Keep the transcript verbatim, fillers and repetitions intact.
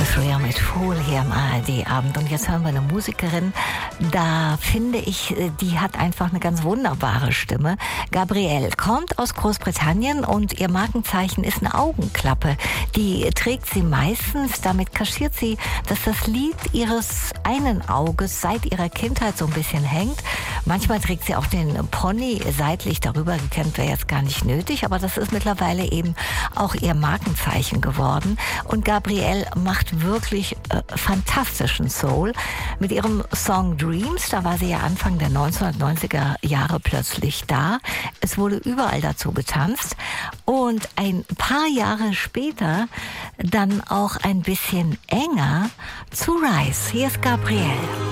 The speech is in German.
Chris Rea mit Fool hier am A R D-Abend. Und jetzt hören wir eine Musikerin, da finde ich, die hat einfach eine ganz wunderbare Stimme. Gabrielle kommt aus Großbritannien und ihr Markenzeichen ist eine Augenklappe. Die trägt sie meistens, damit kaschiert sie, dass das Lid ihres einen Auges seit ihrer Kindheit so ein bisschen hängt. Manchmal trägt sie auch den Pony seitlich darüber, gekämmt wäre jetzt gar nicht nötig, aber das ist mittlerweile eben auch ihr Markenzeichen geworden. Und Gabrielle macht wirklich äh, fantastischen Soul. Mit ihrem Song Dreams, da war sie ja Anfang der neunzehnhundertneunziger Jahre plötzlich da. Es wurde überall dazu getanzt. Und ein paar Jahre später dann auch ein bisschen enger zu Rise. Hier ist Gabrielle.